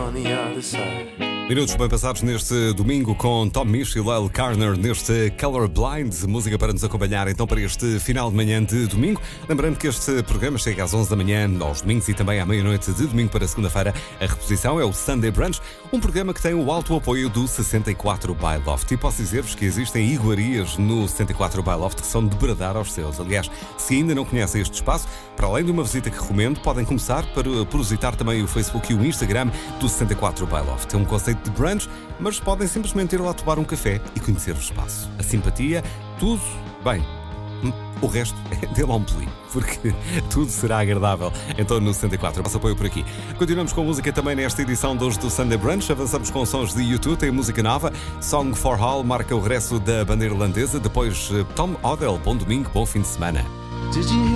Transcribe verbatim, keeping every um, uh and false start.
on the other side. Minutos bem passados neste domingo com Tom Misch e Lyle Carner neste Colorblind, música para nos acompanhar então para este final de manhã de domingo. Lembrando que este programa chega às onze da manhã aos domingos e também à meia-noite de domingo para segunda-feira. A reposição é o Sunday Brunch, um programa que tem o alto apoio do sessenta e quatro by Loft. E posso dizer-vos que existem iguarias no sessenta e quatro by Loft que são de bradar aos seus. Aliás, se ainda não conhecem este espaço, para além de uma visita que recomendo, podem começar por, por visitar também o Facebook e o Instagram do sessenta e quatro by Loft. É um conceito de brunch, mas podem simplesmente ir lá tomar um café e conhecer o espaço. A simpatia, tudo, bem, o resto é de lá um pelinho, porque tudo será agradável. Então no sessenta e quatro, vosso apoio por aqui. Continuamos com música também nesta edição de hoje do Sunday Brunch. Avançamos com sons de YouTube, tem música nova. Song for All marca o regresso da banda irlandesa. Depois Tom Odell, bom domingo, bom fim de semana.